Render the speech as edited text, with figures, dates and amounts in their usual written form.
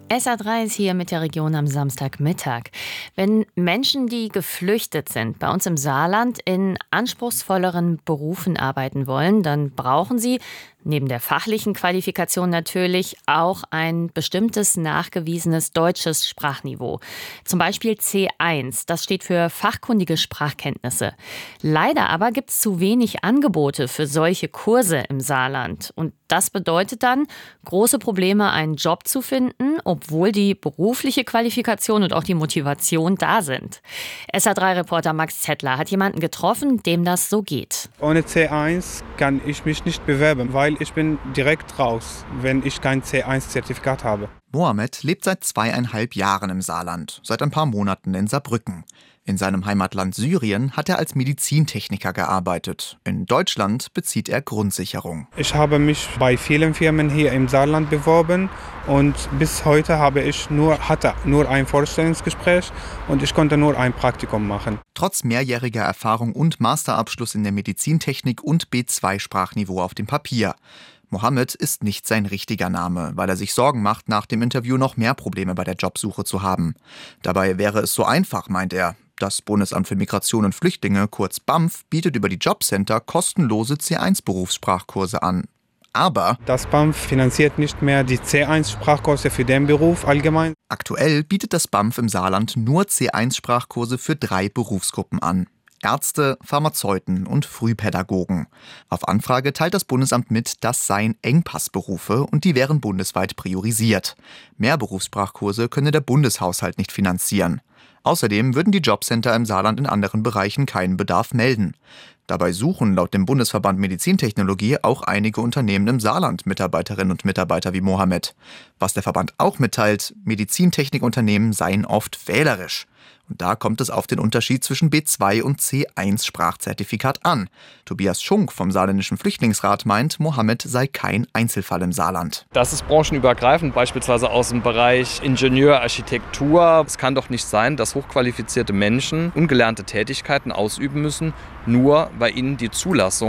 SA3 ist hier mit der Region am Samstagmittag. Wenn Menschen, die geflüchtet sind, bei uns im Saarland in anspruchsvolleren Berufen arbeiten wollen, dann brauchen sie, neben der fachlichen Qualifikation natürlich, auch ein bestimmtes nachgewiesenes deutsches Sprachniveau. Zum Beispiel C1, das steht für fachkundige Sprachkenntnisse. Leider aber gibt es zu wenig Angebote für solche Kurse im Saarland. Und das bedeutet dann große Probleme, einen Job zu finden, obwohl die berufliche Qualifikation und auch die Motivation da sind. SA3-Reporter Max Zettler hat jemanden getroffen, dem das so geht. Ohne C1 kann ich mich nicht bewerben, weil ich bin direkt raus, wenn ich kein C1-Zertifikat habe. Mohammed lebt seit 2,5 Jahren im Saarland, seit ein paar Monaten in Saarbrücken. In seinem Heimatland Syrien hat er als Medizintechniker gearbeitet. In Deutschland bezieht er Grundsicherung. Ich habe mich bei vielen Firmen hier im Saarland beworben und bis heute hatte nur ein Vorstellungsgespräch und ich konnte nur ein Praktikum machen. Trotz mehrjähriger Erfahrung und Masterabschluss in der Medizintechnik und B2-Sprachniveau auf dem Papier. Mohammed ist nicht sein richtiger Name, weil er sich Sorgen macht, nach dem Interview noch mehr Probleme bei der Jobsuche zu haben. Dabei wäre es so einfach, meint er. Das Bundesamt für Migration und Flüchtlinge, kurz BAMF, bietet über die Jobcenter kostenlose C1-Berufssprachkurse an. Aber das BAMF finanziert nicht mehr die C1-Sprachkurse für den Beruf allgemein. Aktuell bietet das BAMF im Saarland nur C1-Sprachkurse für 3 Berufsgruppen an. Ärzte, Pharmazeuten und Frühpädagogen. Auf Anfrage teilt das Bundesamt mit, das seien Engpassberufe und die wären bundesweit priorisiert. Mehr Berufssprachkurse könne der Bundeshaushalt nicht finanzieren. Außerdem würden die Jobcenter im Saarland in anderen Bereichen keinen Bedarf melden. Dabei suchen laut dem Bundesverband Medizintechnologie auch einige Unternehmen im Saarland Mitarbeiterinnen und Mitarbeiter wie Mohammed. Was der Verband auch mitteilt, Medizintechnikunternehmen seien oft wählerisch. Und da kommt es auf den Unterschied zwischen B2 und C1 Sprachzertifikat an. Tobias Schunk vom Saarländischen Flüchtlingsrat meint, Mohammed sei kein Einzelfall im Saarland. Das ist branchenübergreifend, beispielsweise aus dem Bereich Ingenieur, Architektur. Es kann doch nicht sein, dass hochqualifizierte Menschen ungelernte Tätigkeiten ausüben müssen, nur weil ihnen die Zulassung